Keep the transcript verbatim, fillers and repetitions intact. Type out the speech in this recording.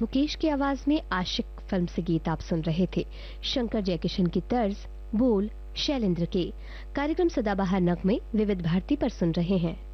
मुकेश की आवाज में आशिक फिल्म से गीत आप सुन रहे थे। शंकर जयकिशन की तर्ज, बोल शैलेंद्र के। कार्यक्रम सदाबहार नगमे विविध भारती पर सुन रहे हैं।